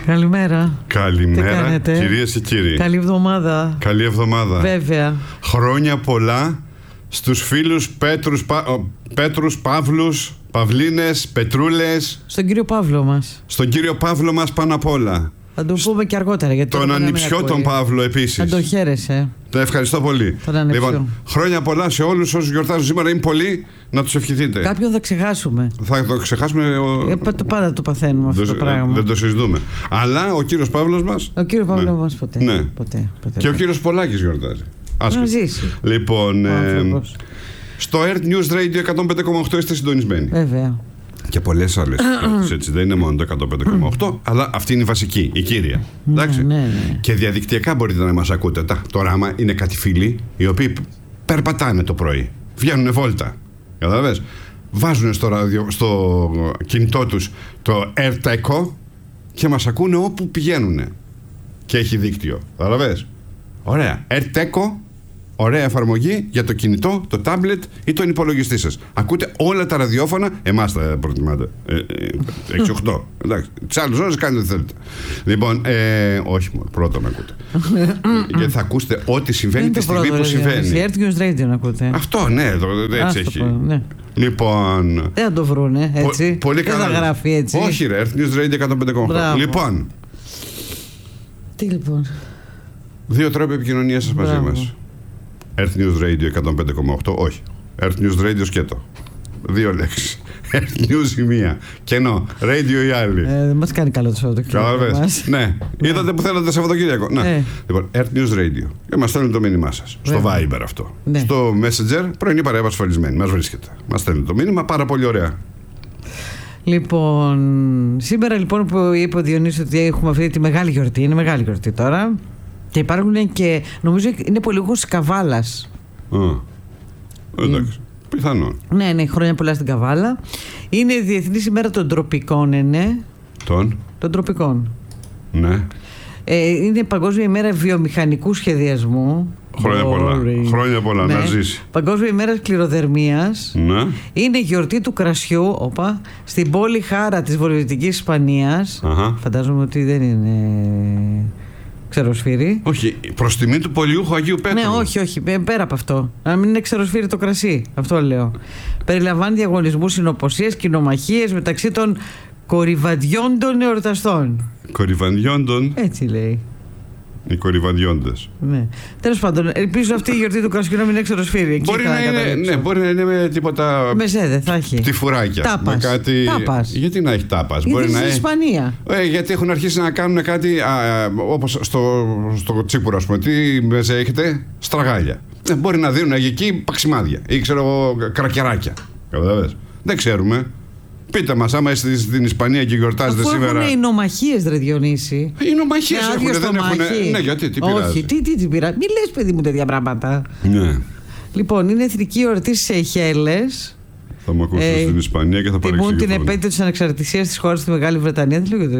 Καλημέρα. Καλημέρα, κυρίες και κύριοι. Καλή εβδομάδα. Καλή εβδομάδα. Βέβαια. Χρόνια πολλά στους φίλους Πέτρους, Παύλους, Παυλίνες, Πετρούλες. Στον κύριο Παύλο μας. Στον κύριο Παύλο μας πάνω απ' όλα. Θα το πούμε και αργότερα. Γιατί τον ανιψιό τον Παύλο επίσης. Θα τον χαίρεσαι. Το ευχαριστώ πολύ. Λοιπόν, χρόνια πολλά σε όλους όσους γιορτάζουν σήμερα. Είναι πολλοί, να τους ευχηθείτε. Κάποιον θα ξεχάσουμε. Θα το ξεχάσουμε. Πάντα το παθαίνουμε αυτό το πράγμα. Δεν το συζητούμε. Αλλά ο κύριος Παύλος μας. Ο κύριος Παύλος μας ποτέ. Ναι. Ποτέ. Και ο κύριος Πολάκης γιορτάζει. Να ζήσει. Λοιπόν, στο Earth News Radio 105,8 είστε συντονισμένοι. Βέβαια. Και πολλές άλλες. Έτσι, δεν είναι μόνο το 105,8, αλλά αυτή είναι η βασική, η κύρια. Εντάξει. Ναι. Και διαδικτυακά μπορείτε να μας ακούτε. Τώρα άμα είναι κάτι φίλοι οι οποίοι περπατάνε το πρωί, βγαίνουν βόλτα. Καταλαβες. Βάζουν στο κινητό τους το AirTeco και μας ακούνε όπου πηγαίνουν. Και έχει δίκτυο. Καταλαβες. Ωραία. AirTeco. Ωραία εφαρμογή για το κινητό, το τάμπλετ ή τον υπολογιστή σας. Ακούτε όλα τα ραδιόφωνα, εμάς τα προτιμάτε. 6-8. Εντάξει. Τις άλλες ώρες κάνετε ό,τι θέλετε. Λοιπόν, όχι μόνο, πρώτα με ακούτε. Γιατί θα ακούσετε ό,τι συμβαίνει τη στιγμή που συμβαίνει. Η Earth News Radio να ακούτε. Αυτό, ναι, έτσι έχει. Ναι. Λοιπόν. Δεν θα το βρούνε έτσι. Πολύ καλά. Δεν θα γράφει έτσι. Όχι, ρε, Earth News Radio 105,8. Λοιπόν. Τι λοιπόν. 2 τρόποι επικοινωνίας σας μαζί μας. Earth News Radio 105,8. Όχι. Earth News Radio σκέτο. 2 λέξεις. Earth News η μία. Κενό. Radio η άλλη. Δεν μας κάνει καλό το Σαββατοκύριακο. Ναι. Είδατε που θέλατε Σαββατοκύριακο. Ναι. Λοιπόν, Earth News Radio. Και μας στέλνουν το μήνυμά σας. Στο Viber αυτό. Ναι. Στο Messenger. Πρωινή παρέα ασφαλισμένη. Μας βρίσκεται. Μας στέλνουν το μήνυμα. Πάρα πολύ ωραία. Λοιπόν, σήμερα λοιπόν που είπε ο Διονύσης ότι έχουμε αυτή τη μεγάλη γιορτή. Είναι μεγάλη γιορτή τώρα. Και υπάρχουν και νομίζω είναι πολύγους Καβάλας. Εντάξει. Πιθανόν. Ναι, χρόνια πολλά στην Καβάλα. Είναι η Διεθνής ημέρα των τροπικών, ναι. Των τροπικών. Ναι. Είναι Παγκόσμια ημέρα βιομηχανικού σχεδιασμού. Χρόνια πολλά, ναι. Να ζήσει. Παγκόσμια ημέρα κληροδερμίας. Ναι. Είναι γιορτή του κρασιού, στην πόλη Χάρα της Βορειοδυτικής Ισπανίας. Φαντάζομαι ότι δεν είναι ξεροσφύρι. Όχι, προς τιμή του πολιούχου Αγίου Πέτρου. Ναι, όχι, πέρα από αυτό. Να μην είναι ξεροσφύρι το κρασί. Αυτό λέω. Περιλαμβάνει διαγωνισμούς, συνοποσίες, κοινομαχίες μεταξύ των κορυβαντιόντων εορταστών. Κορυβαντιόντων. Έτσι λέει. Οι κορυβαντιόντες. Ναι. Τέλος πάντων, ελπίζω αυτή η γιορτή του κρασιού να μην είναι ξεροσφύρι. Μπορεί να είναι με τίποτα. Μεζέδε, θα έχει. Τυφουράκια. Τάπας. Με κάτι. Τάπας. Γιατί να έχει τάπας. Γιατί είναι στην Ισπανία. Γιατί έχουν αρχίσει να κάνουν κάτι όπως στο Τσίπουρο, ας πούμε. Τι μεζέ έχετε, στραγάλια. Μπορεί να δίνουν εκεί παξιμάδια ή ξέρω εγώ κρακεράκια. Καταλαβες. Δεν ξέρουμε. Πείτε μας, άμα είστε στην Ισπανία και γιορτάζετε αφού σήμερα. Έχουν οι νομαχίες, ρε Διονύση. Οι νομαχίες δεν έχουν. Ναι, γιατί, τι πειράζει. Όχι, τι πειράζει. Μην λες, παιδί μου, τέτοια πράγματα. Ναι. Λοιπόν, είναι εθνική εορτή στις Σεϊχέλες. Θα μου ακούσετε στην Ισπανία και θα παρεξηγηθούν. Τιμούν την επέτειο της ανεξαρτησίας της χώρας στη Μεγάλη Βρετανία. Δεν λέω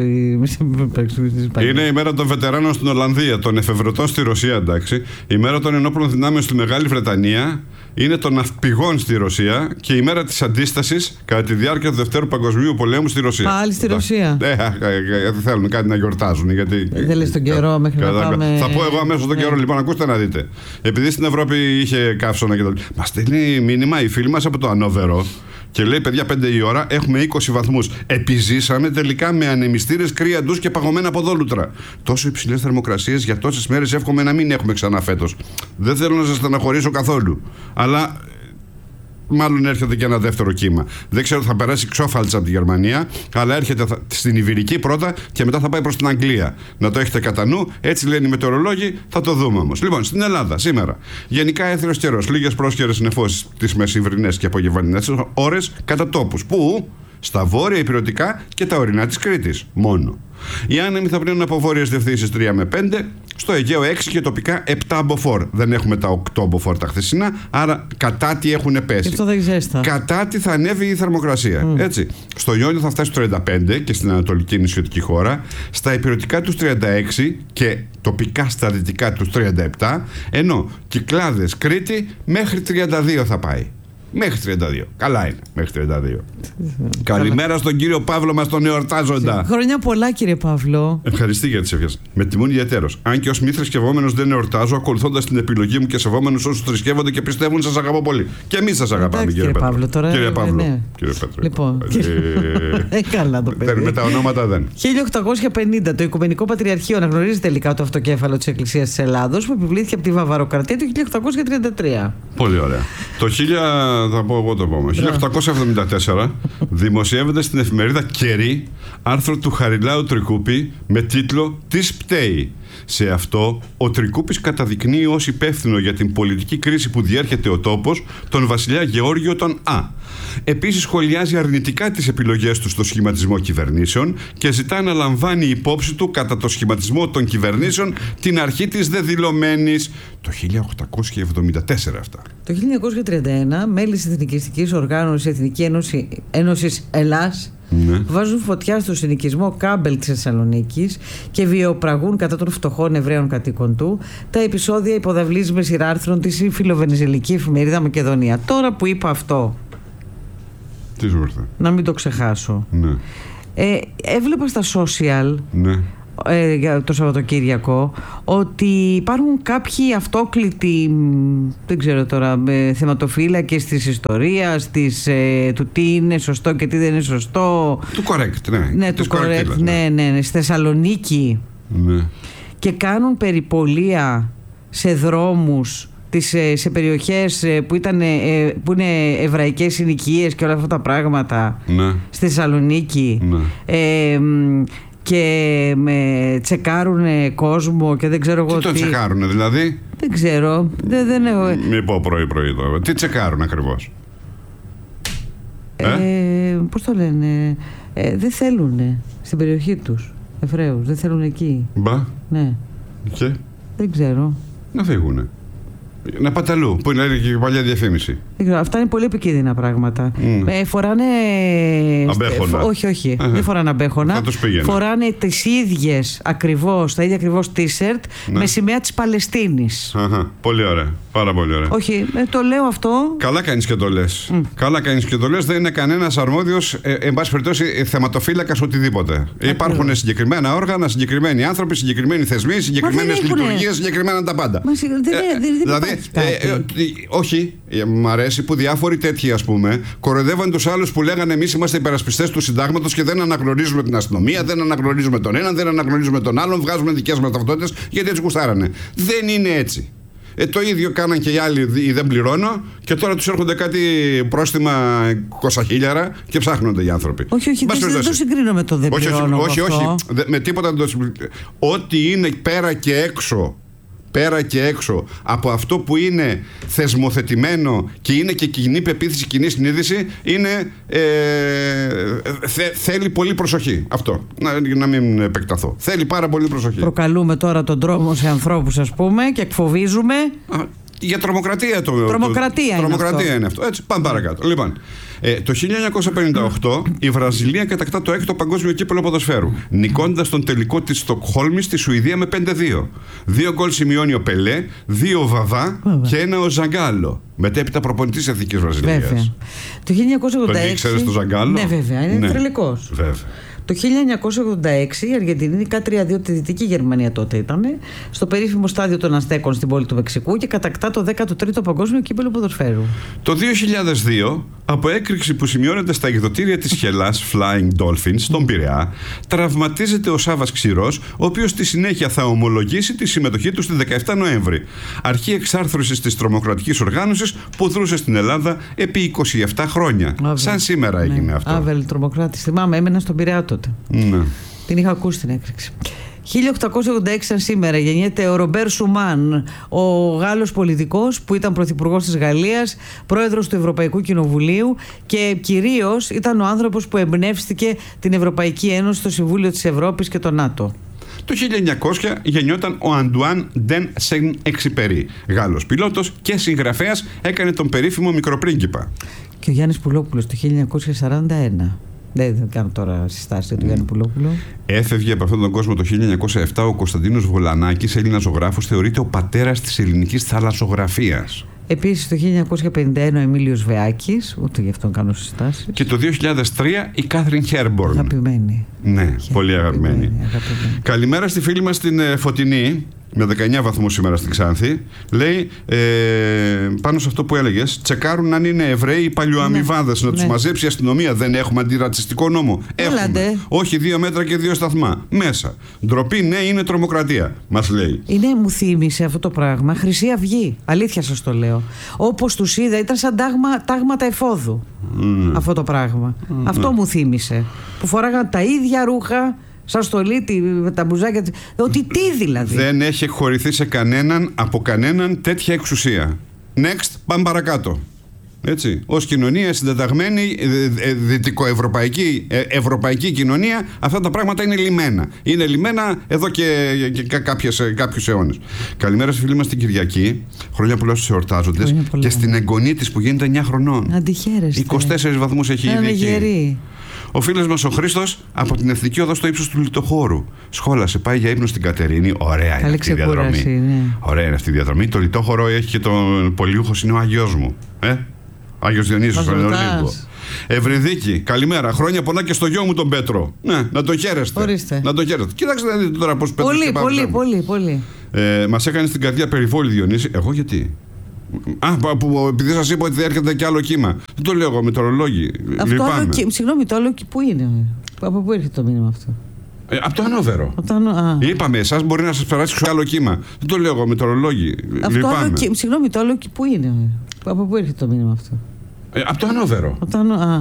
για είναι η μέρα των βετεράνων στην Ολλανδία, των εφευρετών στη Ρωσία, εντάξει. Η μέρα των ενόπλων δυνάμεων στη Μεγάλη Βρετανία. Είναι των ναυπηγών στη Ρωσία και η μέρα της αντίστασης κατά τη διάρκεια του Δευτέρου Παγκοσμίου Πολέμου στη Ρωσία. Πάλι στη Ρωσία. Γιατί θέλουν κάτι να γιορτάζουν. Δεν λες τον καιρό μέχρι να πάμε. Θα πω εγώ αμέσως τον καιρό, λοιπόν, ακούστε να δείτε. Επειδή στην Ευρώπη είχε καύσωνα και τα λοιπά. Μας στέλνει μήνυμα η φίλη μας από το Ανόβερο και λέει: παιδιά, 5 η ώρα έχουμε 20 βαθμούς. Επιζήσαμε τελικά με ανεμιστήρες, κρύα ντους και παγωμένα ποδόλουτρα. Τόσο υψηλές θερμοκρασίες για τόσες μέρες εύχομαι να μην έχουμε ξανά φέτος. Δεν θέλω να σας στεναχωρήσω καθόλου. Αλλά μάλλον έρχεται και ένα δεύτερο κύμα. Δεν ξέρω, θα περάσει ξόφαλτσα από τη Γερμανία, αλλά έρχεται στην Ιβηρική πρώτα και μετά θα πάει προς την Αγγλία. Να το έχετε κατά νου, έτσι λένε οι μετεωρολόγοι, θα το δούμε όμως. Λοιπόν, στην Ελλάδα σήμερα, γενικά έθριος καιρός, λίγες πρόσχερες νεφώσεις τις μεσημβρινές και απογευματινές ώρες κατά τόπους. Πού? Στα βόρεια ηπειρωτικά και τα ορεινά της Κρήτης μόνο. Οι άνεμοι θα πνέουν από βόρειες διευθύνσεις 3 με 5, στο Αιγαίο 6 και τοπικά 7 μποφόρ. Δεν έχουμε τα 8 μποφόρ τα χθεσινά, άρα κατά τι έχουν πέσει. Αυτό δεν ζέστα. Κατά τι θα ανέβει η θερμοκρασία. Έτσι. Στο Ιόνιο θα φτάσει στους 35 και στην ανατολική νησιωτική χώρα, στα ηπειρωτικά τους 36 και τοπικά στα δυτικά τους 37, ενώ Κυκλάδες, Κρήτη μέχρι 32 θα πάει. Μέχρι 32. Καλά είναι. Μέχρι 32. Καλημέρα στον κύριο Παύλο μας, τον εορτάζοντα. Χρόνια πολλά, κύριε Παύλο. Ευχαριστή για τις ευχές. Με τιμούν ιδιαιτέρως. Αν και ως μη θρησκευόμενος δεν εορτάζω, ακολουθώντας την επιλογή μου και σεβόμενος όσους θρησκεύονται και πιστεύουν, σας αγαπώ πολύ. Και εμείς σας αγαπάμε, κύριε Παύλο. Κύριε Παύλο. Ναι. Κύριε Πέτρο. Λοιπόν. Καλά το παιδί. Με τα ονόματα δεν. 1850 το Οικουμενικό Πατριαρχείο αναγνωρίζει τελικά το αυτοκέφαλο της Εκκλησίας της Ελλάδος, που επιβλήθηκε από τη Βαβαροκρατία το 1833. Πολύ ωραία. Το 1874 δημοσιεύεται στην εφημερίδα Κερί άρθρο του Χαριλάου Τρικούπη με τίτλο «Τις πταίει». Σε αυτό, ο Τρικούπης καταδεικνύει ως υπεύθυνο για την πολιτική κρίση που διέρχεται ο τόπος τον βασιλιά Γεώργιο τον Α. Επίσης σχολιάζει αρνητικά τις επιλογές του στο σχηματισμό κυβερνήσεων και ζητά να λαμβάνει υπόψη του κατά το σχηματισμό των κυβερνήσεων την αρχή της δεδηλωμένης. Το 1874 αυτά. Το 1931 μέλη της Εθνικιστικής Οργάνωσης Εθνική Ένωσης Ελλάς βάζουν φωτιά στο συνοικισμό Κάμπελ της Θεσσαλονίκης και βιοπραγούν κατά των φτωχών Εβραίων κατοίκων του. Τα επεισόδια υποδαβλίζει με σειρά άρθρων τη φιλοβενεζελική εφημερίδα Μακεδονία. Τώρα που είπα αυτό, τι σου ήρθε? Να μην το ξεχάσω. Ναι. Έβλεπα στα social για το Σαββατοκύριακο ότι υπάρχουν κάποιοι αυτόκλητοι, δεν ξέρω τώρα, θεματοφύλακες της ιστορίας, του τι είναι σωστό και τι δεν είναι σωστό. Του correct, ναι. Ναι, του correct, ναι, στη Θεσσαλονίκη. Ναι. Και κάνουν περιπολία σε δρόμους, σε περιοχές που είναι εβραϊκές συνοικίες και όλα αυτά τα πράγματα, στη Θεσσαλονίκη. Και τσεκάρουν κόσμο και δεν ξέρω εγώ τι. Τι το τσεκάρουνε δηλαδή? Δεν ξέρω. Μη πω πρωί-πρωί τώρα. Τι τσεκάρουν ακριβώς? Πώς το λένε? Δεν θέλουν στην περιοχή τους Εβραίους. Δεν θέλουν εκεί. Μπα. Ναι. Και? Δεν ξέρω. Να φύγουνε. Να πάτε αλλού, που είναι και η παλιά διαφήμιση. Αυτά είναι πολύ επικίνδυνα πράγματα. Φοράνε. Αμπέχωνα. Όχι. Δεν φοράνε αμπέχωνα. Φοράνε τις ίδιες ακριβώς, τα ίδια ακριβώς t-shirt με σημαία της Παλαιστίνης. Πολύ ωραία. Πάρα πολύ ωραία. Όχι, το λέω αυτό. Καλά κάνεις και το λες. Καλά κάνεις και το λες. Δεν είναι κανένας αρμόδιος, εν πάση περιπτώσει, θεματοφύλακας οτιδήποτε. Υπάρχουν συγκεκριμένα όργανα, συγκεκριμένοι άνθρωποι, συγκεκριμένοι θεσμοί, συγκεκριμένες λειτουργίες, συγκεκριμένα τα πάντα. Δηλαδή, όχι, μ' αρέσει που διάφοροι τέτοιοι, ας πούμε, κοροϊδεύαν τους άλλους που λέγανε εμείς είμαστε υπερασπιστές του συντάγματος και δεν αναγνωρίζουμε την αστυνομία, δεν αναγνωρίζουμε τον έναν, δεν αναγνωρίζουμε τον άλλον, βγάζουμε δικές μας ταυτότητες γιατί έτσι γουστάρανε. Δεν είναι έτσι. Το ίδιο κάναν και οι άλλοι, δεν πληρώνω, και τώρα τους έρχονται κάτι πρόστιμα 200.000 και ψάχνονται οι άνθρωποι. Όχι, δεν το συγκρίνω με το δεν πληρώνω. Όχι, με τίποτα δεν το συγκρίνω. Ό,τι είναι πέρα και έξω από αυτό που είναι θεσμοθετημένο και είναι και κοινή πεποίθηση, κοινή συνείδηση, θέλει πολύ προσοχή. Αυτό. Να μην επεκταθώ. Θέλει πάρα πολύ προσοχή. Προκαλούμε τώρα τον τρόμο σε ανθρώπους, ας πούμε, και εκφοβίζουμε. Για τρομοκρατία Τρομοκρατία είναι αυτό. Έτσι, πάμε παρακάτω. Λοιπόν, το 1958 η Βραζιλία κατακτά το 6ο παγκόσμιο κύπελλο ποδοσφαίρου, νικώντας τον τελικό της Στοκχόλμης στη Σουηδία με 5-2. 2 γκολ σημειώνει ο Πελέ, 2 ο Βαβά και 1 ο Ζαγκάλο, μετέπειτα προπονητής Εθνικής Βραζιλίας. Βέβαια. Το 1986. Τον ήξερες τον Ζαγκάλο? Ναι, βέβαια, είναι τρελικός. Βέβαια. Το 1986 η Αργεντινή νικά 3-2 τη Δυτική Γερμανία, τότε ήταν, στο περίφημο στάδιο των Αστέκων στην πόλη του Μεξικού, και κατακτά το 13ο παγκόσμιο κύπελλο ποδοσφαίρου. Το 2002, από έκρηξη που σημειώνεται στα εκδοτήρια της Χελάς Flying Dolphins στον Πειραιά, τραυματίζεται ο Σάββας Ξηρός, ο οποίος στη συνέχεια θα ομολογήσει τη συμμετοχή του στη 17 Νοέμβρη, αρχή εξάρθρωσης της τρομοκρατικής οργάνωσης που δρούσε στην Ελλάδα επί 27 χρόνια. Σαν σήμερα έγινε αυτό. Άβελ, τρομοκράτης. Θυμάμαι, έμενα στον Πειραιά τότε. Ναι. Την είχα ακούσει την έκρηξη. 1886 σαν σήμερα γεννιέται ο Ρομπέρ Σουμάν, ο Γάλλος πολιτικός που ήταν πρωθυπουργός της Γαλλίας, πρόεδρος του Ευρωπαϊκού Κοινοβουλίου και κυρίως ήταν ο άνθρωπος που εμπνεύστηκε την Ευρωπαϊκή Ένωση, το Συμβούλιο της Ευρώπης και το ΝΑΤΟ. Το 1900 γεννιόταν ο Αντουάν Ντεν Σεν Εξιπερί, Γάλλος πιλότος και συγγραφέας, έκανε τον περίφημο Μικροπρίγκιπα. Και ο Γιάννης Πουλόπουλος το 1941. Δεν κάνω τώρα συστάσεις για τον Γιάννη Πουλόπουλο. Έφευγε από αυτόν τον κόσμο το 1907 ο Κωνσταντίνος Βολανάκης, Έλληνας ζωγράφος, θεωρείται ο πατέρας της ελληνικής θαλασσογραφίας. Επίσης το 1951 ο Εμίλιος Βεάκης, ούτε γι' αυτόν κάνω συστάσεις. Και το 2003 η Κάθριν Χέρμπορν. Αγαπημένη. Ναι, πολύ αγαπημένη. Καλημέρα στη φίλη μας την Φωτεινή, με 19 βαθμούς σήμερα στην Ξάνθη. Λέει πάνω σε αυτό που έλεγες, τσεκάρουν αν είναι Εβραίοι ή παλιοαμοιβάδες, να τους μαζέψει η αστυνομία. Δεν έχουμε αντιρατσιστικό νόμο? Έχουμε. Όχι 2 μέτρα και 2 σταθμά. Μέσα. Ντροπή, ναι, είναι τρομοκρατία, μας λέει. Είναι, μου θύμισε αυτό το πράγμα Χρυσή Αυγή. Αλήθεια σας το λέω. Όπως τους είδα, ήταν σαν τάγματα εφόδου. Αυτό το πράγμα. Αυτό μου θύμισε. Που φοράγαν τα ίδια ρούχα. Σαν στολίτη με τα μπουζάκια. Ότι τι δηλαδή. Δεν έχει εκχωρηθεί σε κανέναν από κανέναν τέτοια εξουσία. Next, πάμε παρακάτω. Έτσι. Ως κοινωνία συντεταγμένη, δυτικοευρωπαϊκή κοινωνία, αυτά τα πράγματα είναι λιμένα. Είναι λιμένα εδώ και κάποιους αιώνες. Καλημέρα στη φίλη μας την Κυριακή. Χρόνια πολλά στους εορτάζοντες. Και στην εγγονή της που γίνεται 9 χρονών. Αντιχαίρεστε. 24 βαθμούς έχει ήδη εκεί. Ο φίλος μας ο Χρήστος από την Εθνική Οδό στο ύψος του Λιτοχώρου. Σχόλασε, πάει για ύπνο στην Κατερίνη. Ωραία είναι αυτή η διαδρομή. Ναι. Ωραία είναι αυτή η διαδρομή. Το Λιτόχωρο έχει και τον πολιούχος, είναι ο Άγιος μου. Άγιος Διονύσιος στον Ολύμπο. Ευρυδίκη, καλημέρα. Χρόνια πολλά και στο γιο μου τον Πέτρο. Ναι, να τον χαίρεστε. Ορίστε. Να τον χαίρεστε. Κοίταξε να δείτε τώρα πώς Πέτρος. Πολύ. Μας έκανε στην καρδιά περιβόλη, Διονύση. Εγώ γιατί? Επειδή σας είπα ότι θα έρχεται και άλλο κύμα. Δεν το λέω εγώ με το ρολόγι. Συγγνώμη, το άλλο που είναι? Από πού έρχεται το μήνυμα αυτό? Από το Ανόβερο. Είπαμε, εσάς μπορεί να σας περάσει άλλο κύμα. Δεν το λέω εγώ με το ρολόγι. Συγγνώμη, το άλλο που είναι? Από πού έρχεται το μήνυμα αυτό? Από το Ανόβερο.